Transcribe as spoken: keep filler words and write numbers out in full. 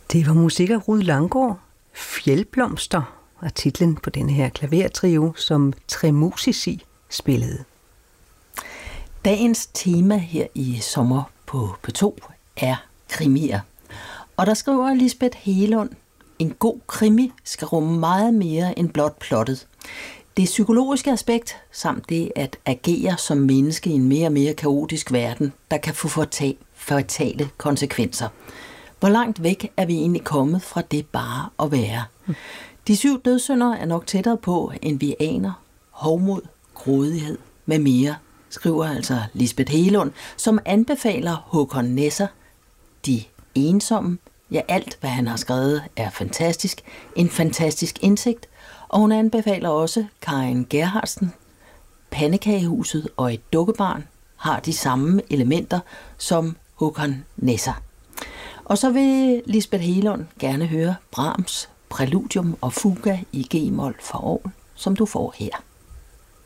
Det var musik af Rued Langgaard, Fjeldblomster, var titlen på denne her klavertrio, som Tre Musici spillede. Dagens tema her i sommer på P to er krimier. Og der skriver Lisbeth Hegelund, en god krimi skal rumme meget mere end blot plottet. Det psykologiske aspekt, samt det at agere som menneske i en mere og mere kaotisk verden, der kan få fatale konsekvenser. Hvor langt væk er vi egentlig kommet fra det bare at være? De syv dødssynder er nok tættere på, end vi aner. Hovmod, grådighed med mere, skriver altså Lisbeth Hegelund, som anbefaler Håkon Nesser, De ensomme. Ja, alt hvad han har skrevet er fantastisk. En fantastisk indsigt. Og hun anbefaler også Karin Gerhardsen. Pandekagehuset og et dukkebarn har de samme elementer som Håkon Nesser. Og så vil Lisbeth Hegelund gerne høre Brahms Præludium og Fuga i G-mol for Orgel, som du får her.